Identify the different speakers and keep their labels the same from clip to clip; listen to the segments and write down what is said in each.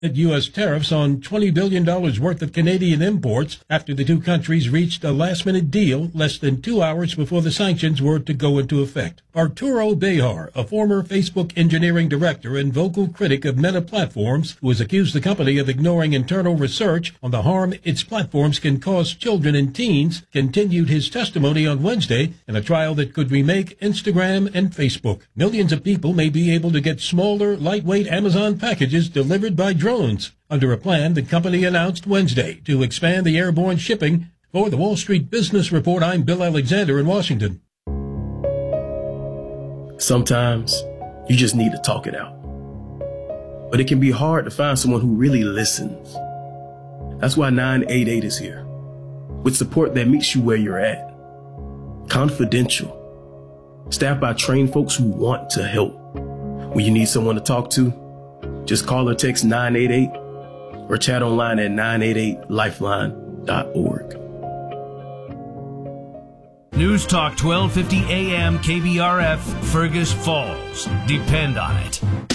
Speaker 1: U.S. tariffs on $20 billion worth of Canadian imports after the two countries reached a last-minute deal less than 2 hours before the sanctions were to go into effect. Arturo Bejar, a former Facebook engineering director and vocal critic of Meta Platforms, who has accused the company of ignoring internal research on the harm its platforms can cause children and teens, continued his testimony on Wednesday in a trial that could remake Instagram and Facebook. Millions of people may be able to get smaller, lightweight Amazon packages delivered by drones under a plan the company announced Wednesday to expand the airborne shipping. For the Wall Street Business Report, I'm Bill Alexander in Washington.
Speaker 2: Sometimes you just need to talk it out. But it can be hard to find someone who really listens. That's why 988 is here, with support that meets you where you're at. Confidential. Staffed by trained folks who want to help. When you need someone to talk to, just call or text 988 or chat online at 988lifeline.org.
Speaker 3: News Talk 1250 AM KBRF, Fergus Falls. Depend on it.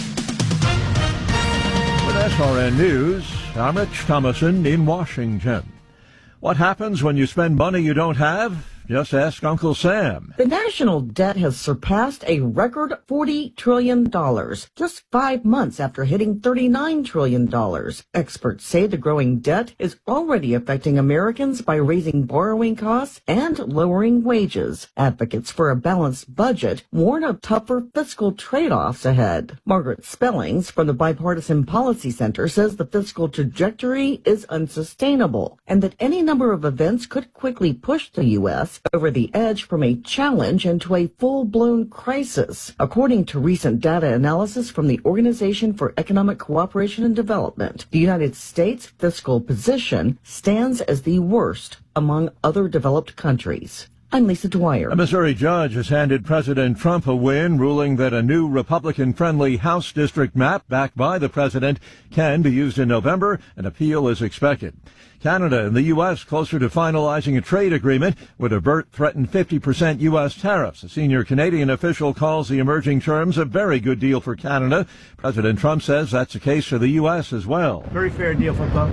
Speaker 4: With SRN News, I'm Rich Thomason in Washington. What happens when you spend money you don't have? Just ask Uncle Sam.
Speaker 5: The national debt has surpassed a record $40 trillion just 5 months after hitting $39 trillion. Experts say the growing debt is already affecting Americans by raising borrowing costs and lowering wages. Advocates for a balanced budget warn of tougher fiscal trade-offs ahead. Margaret Spellings from the Bipartisan Policy Center says the fiscal trajectory is unsustainable and that any number of events could quickly push the U.S. over the edge from a challenge into a full-blown crisis. According to recent data analysis from the Organization for Economic Cooperation and Development, the United States' fiscal position stands as the worst among other developed countries. I'm Lisa Dwyer.
Speaker 4: A Missouri judge has handed President Trump a win, ruling that a new Republican-friendly House district map backed by the president can be used in November. An appeal is expected. Canada and the U.S. closer to finalizing a trade agreement would avert threatened 50% U.S. tariffs. A senior Canadian official calls the emerging terms a very good deal for Canada. President Trump says that's the case for the U.S. as well.
Speaker 6: Very fair deal for both.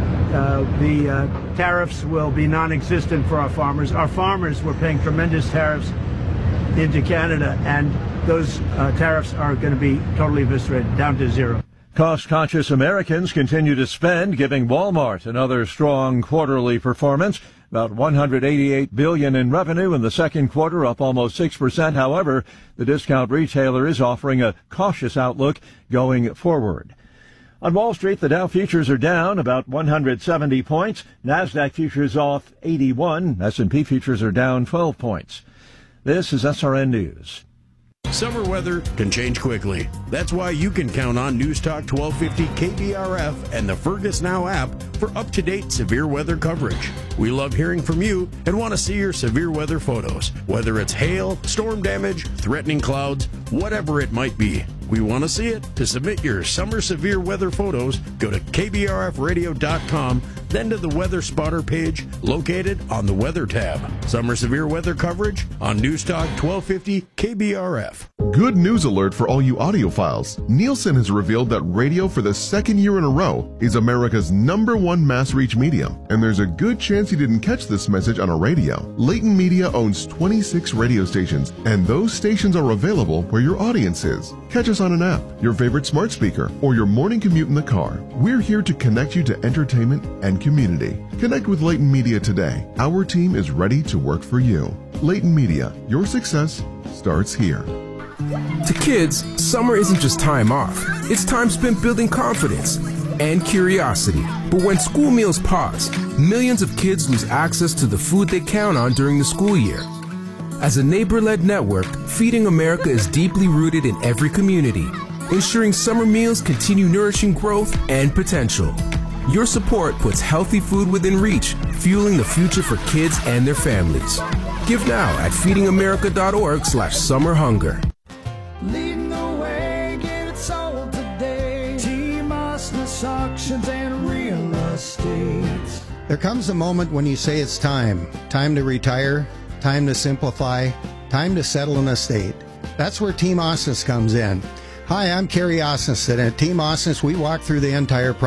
Speaker 6: The tariffs will be non-existent for our farmers. Our farmers were paying tremendous tariffs into Canada, and those tariffs are going to be totally eviscerated, down to zero.
Speaker 4: Cost-conscious Americans continue to spend, giving Walmart another strong quarterly performance. About $188 billion in revenue in the second quarter, up almost 6%. However, the discount retailer is offering a cautious outlook going forward. On Wall Street, the Dow futures are down about 170 points. NASDAQ futures off 81. S&P futures are down 12 points. This is SRN News.
Speaker 7: Summer weather can change quickly. That's why you can count on News Talk 1250 KBRF and the Fergus Now app for up-to-date severe weather coverage. We love hearing from you and want to see your severe weather photos, whether it's hail, storm damage, threatening clouds, whatever it might be. We want to see it. To submit your summer severe weather photos, go to kbrfradio.com, then to the Weather Spotter page located on the Weather tab. Summer severe weather coverage on News Talk 1250 KBRF.
Speaker 8: Good news alert for all you audiophiles. Nielsen has revealed that radio for the second year in a row is America's #1 mass reach medium. And there's a good chance you didn't catch this message on a radio. Leighton Media owns 26 radio stations, and those stations are available where your audience is. Catch us on an app, your favorite smart speaker, or your morning commute in the car. We're here to connect you to entertainment and community. Connect with Leighton Media today. Our team is ready to work for you. Leighton Media, your success starts here.
Speaker 9: To kids, summer isn't just time off. It's time spent building confidence and curiosity. But when school meals pause, millions of kids lose access to the food they count on during the school year. As a neighbor-led network, Feeding America is deeply rooted in every community, ensuring summer meals continue nourishing growth and potential. Your support puts healthy food within reach, fueling the future for kids and their families. Give now at feedingamerica.org/summerhunger.
Speaker 10: Leading the way, get it sold today. T-Musness Auctions and Real Estate.
Speaker 11: There comes a moment when you say it's time. Time to retire, time to simplify, time to settle an estate. That's where Team Osnes comes in. Hi, I'm Kerry Osnes, and at Team Osnes, we walk through the entire process.